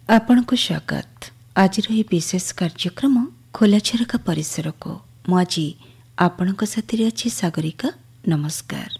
आपणको स्वागत। आज विशेष कार्यक्रम खोला झरका परिसर को मुझी आपण साथी अच्छी सागरिका। नमस्कार।